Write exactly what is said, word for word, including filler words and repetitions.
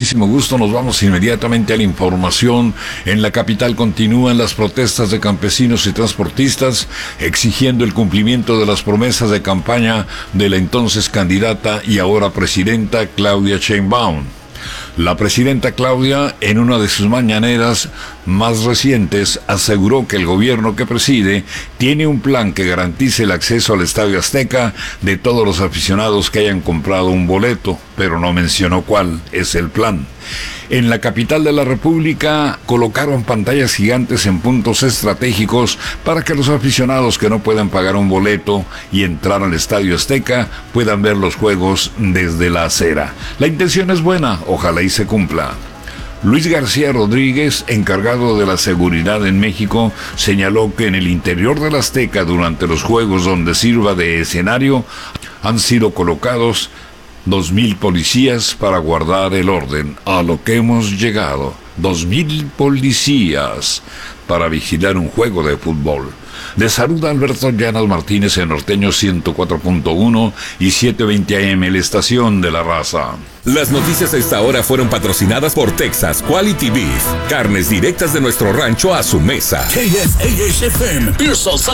muchísimo gusto nos vamos inmediatamente a la información. En la capital continúan las protestas de campesinos y transportistas exigiendo el cumplimiento de las promesas de campaña de la entonces candidata y ahora presidenta Claudia Sheinbaum. La presidenta Claudia, en una de sus mañaneras más recientes, aseguró que el gobierno que preside tiene un plan que garantice el acceso al Estadio Azteca de todos los aficionados que hayan comprado un boleto, pero no mencionó cuál es el plan. En la capital de la República colocaron pantallas gigantes en puntos estratégicos para que los aficionados que no puedan pagar un boleto y entrar al Estadio Azteca puedan ver los juegos desde la acera. La intención es buena, ojalá y se cumpla. Luis García Rodríguez, encargado de la seguridad en México, señaló que en el interior del Azteca, durante los juegos donde sirva de escenario, han sido colocados dos mil policías para guardar el orden. A lo que hemos llegado, dos mil policías para vigilar un juego de fútbol. Les saluda Alberto Llanas Martínez en Norteño ciento cuatro punto uno y setecientos veinte A M, la estación de la raza. Las noticias a esta hora fueron patrocinadas por Texas Quality Beef, carnes directas de nuestro rancho a su mesa. K S A H F M,